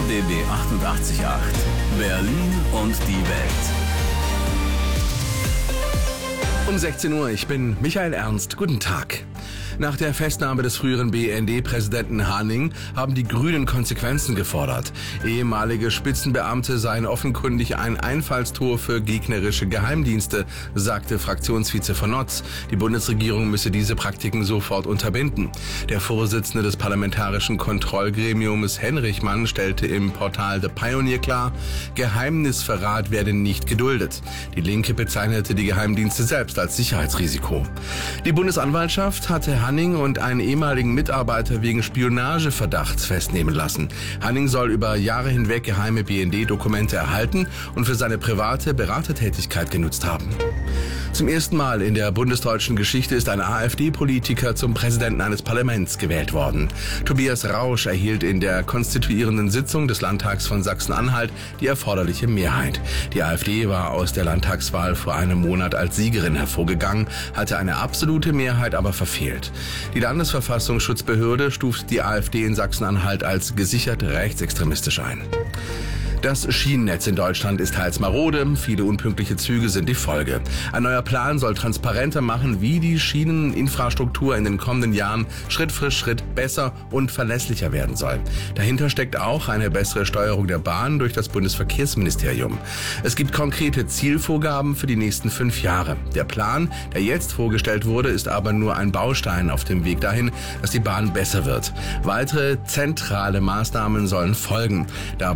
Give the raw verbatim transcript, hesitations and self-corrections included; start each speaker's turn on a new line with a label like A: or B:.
A: R B B achtundachtzig Komma acht. Berlin und die Welt.
B: Um sechzehn Uhr, ich bin Michael Ernst. Guten Tag. Nach der Festnahme des früheren B N D-Präsidenten Hanning haben die Grünen Konsequenzen gefordert. Ehemalige Spitzenbeamte seien offenkundig ein Einfallstor für gegnerische Geheimdienste, sagte Fraktionsvize von Notz. Die Bundesregierung müsse diese Praktiken sofort unterbinden. Der Vorsitzende des Parlamentarischen Kontrollgremiums Henrichmann stellte im Portal The Pioneer klar, Geheimnisverrat werde nicht geduldet. Die Linke bezeichnete die Geheimdienste selbst als Sicherheitsrisiko. Die Bundesanwaltschaft hatte Hanning und einen ehemaligen Mitarbeiter wegen Spionageverdachts festnehmen lassen. Hanning soll über Jahre hinweg geheime B N D-Dokumente erhalten und für seine private Beratertätigkeit genutzt haben. Zum ersten Mal in der bundesdeutschen Geschichte ist ein AfD-Politiker zum Präsidenten eines Parlaments gewählt worden. Tobias Rausch erhielt in der konstituierenden Sitzung des Landtags von Sachsen-Anhalt die erforderliche Mehrheit. Die AfD war aus der Landtagswahl vor einem Monat als Siegerin hervorgegangen, hatte eine absolute Mehrheit aber verfehlt. Die Landesverfassungsschutzbehörde stuft die AfD in Sachsen-Anhalt als gesichert rechtsextremistisch ein. Das Schienennetz in Deutschland ist teils marode, viele unpünktliche Züge sind die Folge. Ein neuer Plan soll transparenter machen, wie die Schieneninfrastruktur in den kommenden Jahren Schritt für Schritt besser und verlässlicher werden soll. Dahinter steckt auch eine bessere Steuerung der Bahn durch das Bundesverkehrsministerium. Es gibt konkrete Zielvorgaben für die nächsten fünf Jahre. Der Plan, der jetzt vorgestellt wurde, ist aber nur ein Baustein auf dem Weg dahin, dass die Bahn besser wird. Weitere zentrale Maßnahmen sollen folgen. Dabei